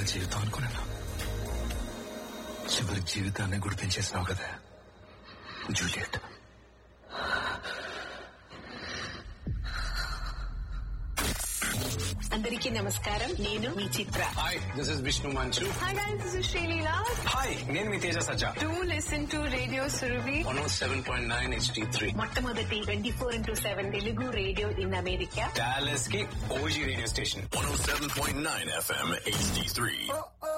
జీవితం అనుకున్నాను. చివరి జీవితాన్ని గుర్తించేసావు కదా జూలియట్. అందరికీ నమస్కారం. నేను మీ చిత్ర. హాయ్, దిస్ ఇస్ విష్ణు మంచు. Hi guys, this is Sreeleela. Hi, నేను మీ తేజ సజ్జా. Do listen to radio Surabhi 107.9 HD3. మొట్టమొదటి 24/7 Telugu radio in America. Dallas కి OG radio station 107.9 FM HD3.